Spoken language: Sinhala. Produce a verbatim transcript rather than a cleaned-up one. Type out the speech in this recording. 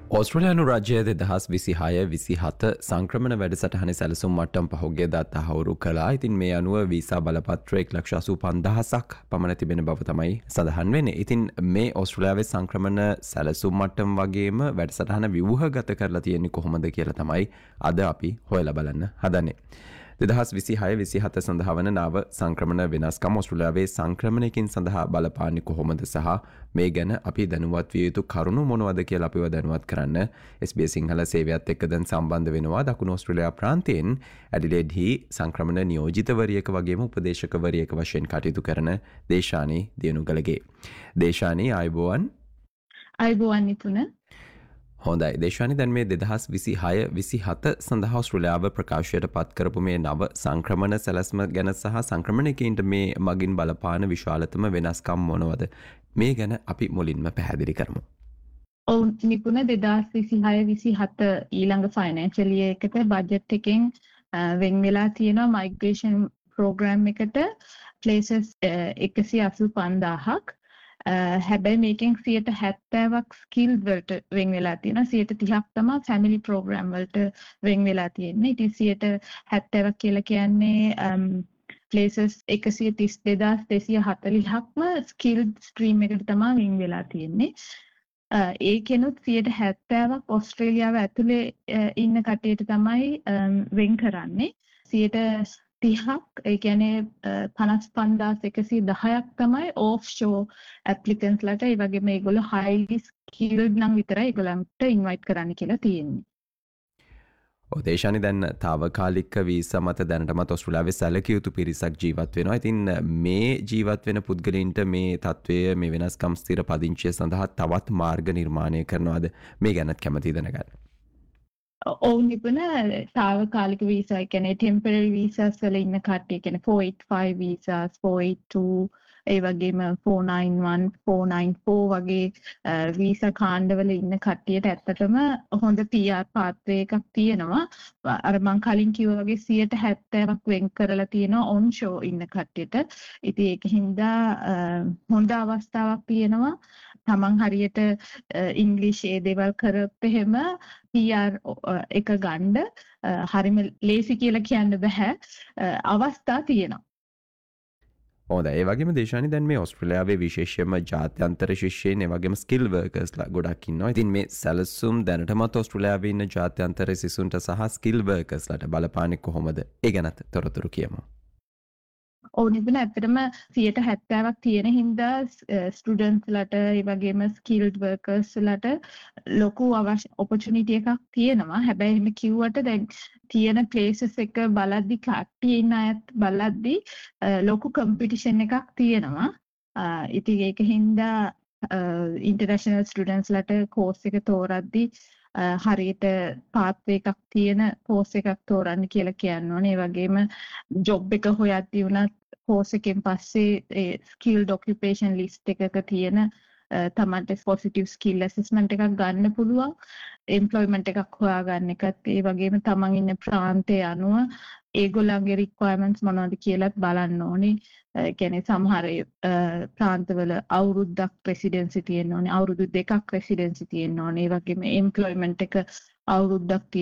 ඔස්ට්‍රේලියානු රජයේ දෙදහස් විසිහය විසිහත සංක්‍රමණ වැඩසටහනේ සැලසුම් මට්ටම් පහුගියදා තහවුරු කළා. ඉතින් මේ අනුව වීසා බලපත්‍ර එක් ලක්ෂ අසූ පන්දහසක් පමණ තිබෙන බව තමයි සඳහන් වෙන්නේ. ඉතින් මේ ඔස්ට්‍රේලියාවේ සංක්‍රමණ සැලසුම් මට්ටම් වගේම වැඩසටහන ව්‍යුහගත කරලා තියෙන්නේ කොහොමද කියලා තමයි අද අපි හොයලා බලන්න හදන්නේ. දෙදහස් විසිහය විසිහත සඳහා වන නව සංක්‍රමණ වෙනස්කම් ඔස්ට්‍රේලියාවේ සංක්‍රමණයකින් සඳහා බලපාන්නේ කොහොමද සහ මේ ගැන අපි දැනුවත් විය යුතු කරුණු මොනවද කියලා අපිව දැනුවත් කරන්න එස් බී එස් සිංහල සේවයත් එක්ක දැන් සම්බන්ධ වෙනවා දකුණු ඔස්ට්‍රේලියා ප්‍රාන්තයෙන් ඇඩිලේඩ්හි සංක්‍රමණ නියෝජිතවරියක වගේම උපදේශකවරියක වශයෙන් කටයුතු කරන දේශානී දියුණුගලගේ. දේශානී ආයුබෝවන්. ආයුබෝවන් නිතුන. හොඳයි දේශානි දැන් මේ දෙදහස් විසිහය විසිහත සඳහා ඔස්ට්‍රේලියාව ප්‍රකාශයට පත් කරපු මේ නව සංක්‍රමණ සැලැස්ම ගැන සහ සංක්‍රමණයකින්ට මේ මගින් බලපාන විශාලතම වෙනස්කම් මොනවද මේ ගැන අපි මුලින්ම පැහැදිලි කරමු. ඔව් නිපුණ දෙදහස් විසිහය විසිහත ඊළඟ ෆයිනෑන්ෂියල් ඉයර් එකට බජට් එකෙන් වෙන් වෙලා තියෙනවා මයිග්‍රේෂන් ප්‍රෝග්‍රෑම් එකට ප්ලේසස් එකසිය අසූ පන්දාහක්. හැබැයි මේකෙන් සියයට හැත්තෑවක් ස්කිල් වලට වෙන් වෙලා තියෙනවා. සියයට තිහක් තමයි ෆැමිලි ප්‍රෝග්‍රෑම් වලට වෙන් වෙලා තියෙන්නේ. ඉතින් සියයට හැත්තෑවක් කියලා කියන්නේ ප්ලේසස් එකසිය තිස් දෙදාස් දෙසිය හතළිහක්ම ස්කිල් ස්ට්‍රීම් එකට තමයි වෙන් වෙලා තියෙන්නේ. ඒකෙනුත් සියයට හැත්තෑවක් ඔස්ට්‍රේලියාව ඇතුලේ ඉන්න කට්ටියට තමයි වෙන් කරන්නේ. සියයට තිහක් ඒ කියන්නේ පනස් පන්දාස් එකසිය දහයක් තමයි ඕෆ් ෂෝ ඇප්ලිකන්ට්ස්ලට ඒ වගේම ඒගොල්ලෝ හයිලි ස්කිල්ඩ් නම් විතරයි ඒගොල්ලන්ට ඉන්වයිට් කරන්න කියලා තියෙන්නේ. ඔව් දේශානි දැන් తాවකාලික වීසා මත දැනටමත් ඔස්ට්‍රේලියාවේ සැලකිය යුතු පිරිසක් ජීවත් වෙනවා. ඉතින් මේ ජීවත් වෙන පුද්ගලයින්ට මේ තත්වය මේ වෙනස්කම් ස්ථිර පදිංචිය සඳහා තවත් මාර්ග නිර්මාණය කරනවාද මේ ගැනත් කැමතියි දැනගන්න. ඔවුන් නිපුණ තාවකාලික වීසා කියන්නේ ටෙම්පරරි වීසාස් වල ඉන්න කට්ටිය කියන්නේ for eight five වීසාස් for eight to ඒ වගේම for nine one for nine for වගේ වීසා කාණ්ඩවල ඉන්න කට්ටියට ඇත්තටම හොඳ පී ආර් පාත්‍රය එකක් තියෙනවා. අර මං කලින් කිව්වා වගේ සියයට හැත්තෑවක් වෙන් කරලා තියෙනවා ඔන් ෂෝ ඉන්න කට්ටියට. ඉතින් ඒකින්ද හොඳ අවස්ථාවක් තියෙනවා. තමන් හරියට ඉංග්‍රීසි ඒ දේවල් කරොත් එහෙම පී ආර් එක ගන්න හරිම ලේසි කියලා කියන්න බෑ. අවස්ථා තියෙනවා. හොඳයි ඒ වගේම දේශානි දැන් මේ ඔස්ට්‍රේලියාවේ විශේෂයෙන්ම ජාත්‍යන්තර ශිෂ්‍යයන් ඒ වගේම ස්කිල් වර්කර්ස්ලා ගොඩක් ඉන්නවා. ඉතින් මේ සැලසුම් දැනටමත් ඔස්ට්‍රේලියාවේ ඉන්න ජාත්‍යන්තර සිසුන්ට සහ ස්කිල් වර්කර්ස්ලාට බලපාන්නේ කොහොමද? ඒ ගැනත් තොරතුරු කියමු. ඔව් නිබුණ ඇත්තටම සියයට හැත්තෑවක් තියෙන හින්දා ස්ටුඩන්ට්ස්ලට ඒ වගේම ස්කිල්ඩ් වර්කර්ස්ලාට ලොකු අවශ්‍ය ඔපචුනිටි එකක් තියෙනවා. හැබැයි එහෙම කිව්වට දැන් තියෙන ප්ලේසස් එක බලද්දි කට්ටිය ඉන්න අයත් බලද්දි ලොකු කම්පිටිෂන් එකක් තියෙනවා. ඉතින් ඒක හින්දා ඉන්ටර්නැෂනල් ස්ටුඩන්ට්ස්ලාට කෝස් එක තෝරද්දි හරියට පාත්වේ එකක් තියෙන කෝස් එකක් තෝරන්න කියලා කියන්න ඕනේ. ඒ වගේම ජොබ් එක හොයද්දී උනත් කෝස් එකෙන් පස්සේ ඒ ස්කිල්ඩ් ඔකියුපේෂන් ලිස්ට් එකක තියෙන තමන්ට පොසිටිව් ස්කිල් ඇසස්මන්ට් එකක් ගන්න පුළුවන්. එම්ප්ලොයිමන්ට් එකක් හොයාගන්න එකත් ඒ වගේම තමන් ඉන්න ප්‍රාන්තය අනුව ඒගොල්ලන්ගේ රික්වයර්මන්ට්ස් මොනවද කියලාත් බලන්න ඕනේ. ඒ කියන්නේ සමහර ප්‍රාන්තවල අවුරුද්දක් රෙසිඩෙන්සි තියෙන්න ඕනේ. අවුරුදු දෙකක් රෙසිඩෙන්සි තියෙන්න ඕනේ. ඒ වගේම එම්ප්ලොයිමන්ට් එක අවුරුද්දක්